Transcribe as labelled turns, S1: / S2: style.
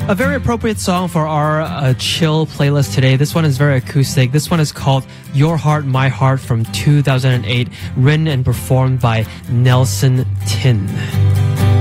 S1: A very appropriate song for our chill playlist today. This one is very acoustic. This one is called Your Heart, My Heart from 2008, written and performed by Nelson Tin.